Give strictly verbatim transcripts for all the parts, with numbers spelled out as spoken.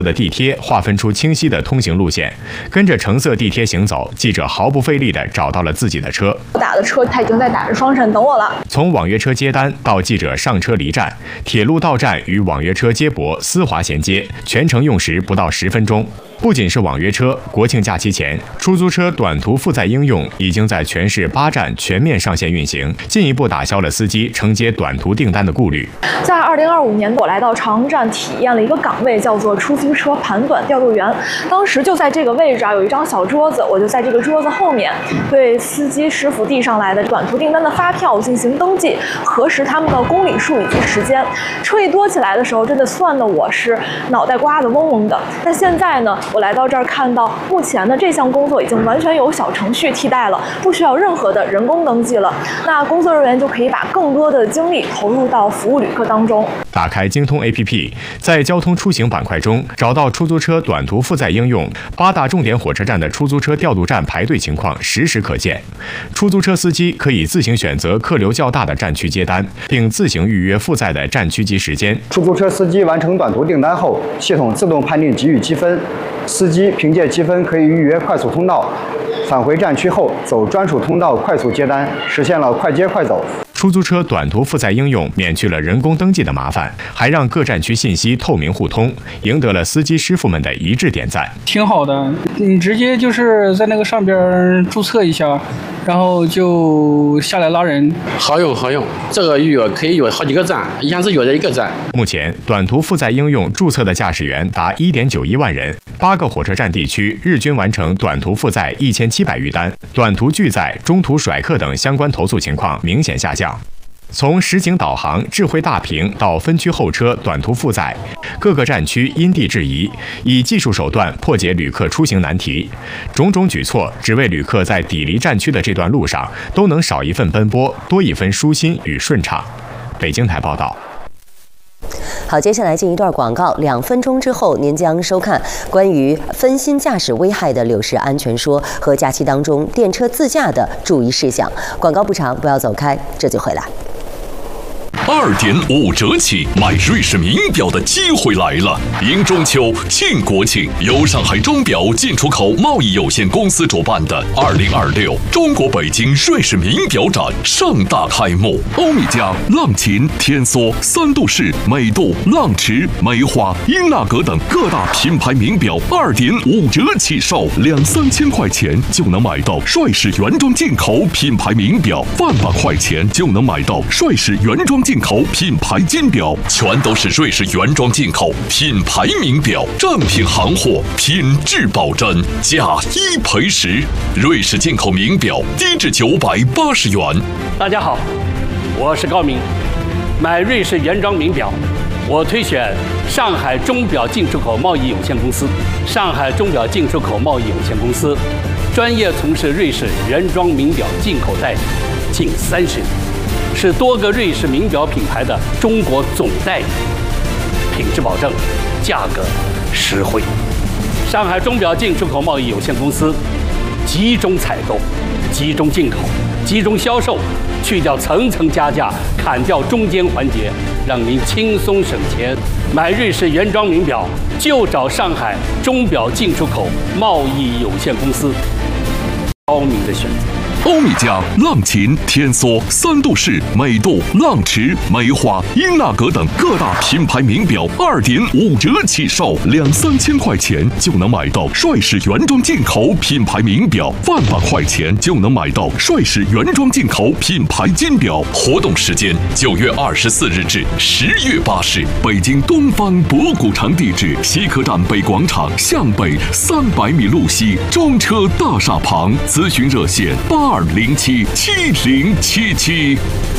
的地贴划分出清晰的通行路线，跟着橙色地贴行走，记者毫不费力地找到了自己的车。 我打的车，他已经在打着双闪等我了。 从网约车接单到记者上车离站，铁路到站与网约车接驳丝滑衔接，全程用时不到十分钟。不仅是网约车，国庆假期前，出租车短途负载应用已经在全市八站全面上线运行，进一步打消了司机承接短途订单的顾虑。 在二零二五年，我来到长安站体验了一个岗位，叫做出租车盘短调度员。当时就在这个位置啊，有一张小桌子，我就在这个桌子后面，对司机师傅递上来的短途订单的发票进行登记，核实他们的公里数以及时间。车一多起来的时候，真的算的我是脑袋瓜子嗡嗡的。但现在呢，我来到这儿看到，目前的这项工作已经完全由小程序替代了，不需要任何的人工登记了。那工作人员就可以把更多的精力投入到服务旅客当中。 打开京通 A P P， 在交通出行板块中找到出租车短途负载应用，八大重点火车站的出租车调度站排队情况实时可见。出租车司机可以自行选择客流较大的站区接单，并自行预约负载的站区及时间。 出租车司机完成短途订单后，系统自动判定给予积分，司机凭借积分可以预约快速通道，返回站区后走专属通道快速接单，实现了快接快走。 出租车短途负载应用免去了人工登记的麻烦，还让各站区信息透明互通，赢得了司机师傅们的一致点赞。 挺好的，你直接就是在那个上边注册一下，然后就下来拉人。 好用好用，这个约可以约好几个站，一下子约在一个站。 目前短途负载应用注册的驾驶员达 一点九一万人，八个火车站地区日均完成短途负载一千七百余单，短途拒载、中途甩客等相关投诉情况明显下降。从实景导航、智慧大屏到分区候车、短途负载，各个站区因地制宜，以技术手段破解旅客出行难题。种种举措，只为旅客在抵离站区的这段路上都能少一份奔波，多一分舒心与顺畅。北京台报道。 好，接下来进一段广告，两分钟之后您将收看关于分心驾驶危害的柳氏安全说和假期当中电车自驾的注意事项。广告不长，不要走开，这就回来。 二点五折起买瑞士名表的机会来了！迎中秋庆国庆，由上海钟表进出口贸易有限公司主办的二零二六中国北京瑞士名表展盛大开幕。欧米茄、浪琴、天梭、三度式、美度、浪驰、梅花、英纳格等各大品牌名表二点五折起售，两三千块钱就能买到帅士原装进口品牌名表，万把块钱就能买到帅士原装进口品牌金表，全都是瑞士原装进口品牌名表，正品行货，品质保真，价一赔十。瑞士进口名表低至九百八十元。 大家好，我是高明。买瑞士原装名表，我推选上海钟表进出口贸易有限公司。上海钟表进出口贸易有限公司专业从事瑞士原装名表进口代理近三十年。是多个瑞士名表品牌的中国总代理，品质保证，价格实惠。上海钟表进出口贸易有限公司集中采购、集中进口、集中销售，去掉层层加价，砍掉中间环节，让您轻松省钱。买瑞士原装名表就找上海钟表进出口贸易有限公司，高明的选择。 欧米茄、浪琴、天梭、三度式、美度、浪驰、梅花、英纳格等各大品牌名表二点五折起售，两三千块钱就能买到帅士原装进口品牌名表，万把块钱就能买到帅士原装进口品牌金表。活动时间九月二十四日至十月八日，北京东方博古城地址西客站北广场向北三百米路西中车大厦旁，咨询热线八二零七七零七七。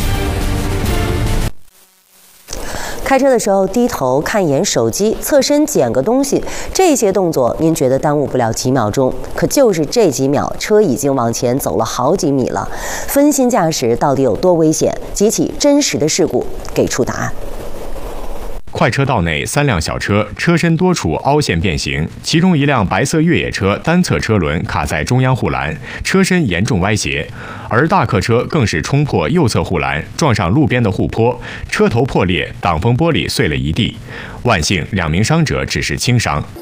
开车的时候低头看一眼手机，侧身捡个东西，这些动作您觉得耽误不了几秒钟，可就是这几秒，车已经往前走了好几米了。分心驾驶到底有多危险？几起真实的事故给出答案。 快车道内三辆小车车身多处凹陷变形，其中一辆白色越野车单侧车轮卡在中央护栏，车身严重歪斜，而大客车更是冲破右侧护栏，撞上路边的护坡，车头破裂，挡风玻璃碎了一地。万幸，两名伤者只是轻伤。